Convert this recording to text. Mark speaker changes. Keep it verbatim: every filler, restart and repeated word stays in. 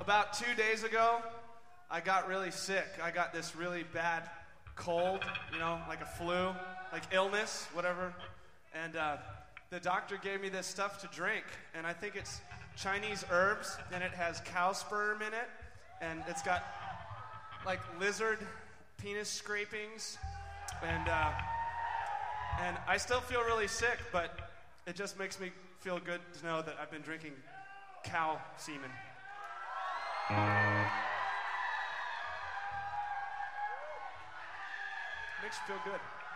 Speaker 1: about two days ago, I got really sick. I got this really bad cold, you know, like a flu, like illness, whatever. And uh, the doctor gave me this stuff to drink, and I think it's Chinese herbs, and it has cow sperm in it, and it's got like lizard penis scrapings, and uh, and I still feel really sick, but it just makes me feel good to know that I've been drinking cow semen. Makes you feel good.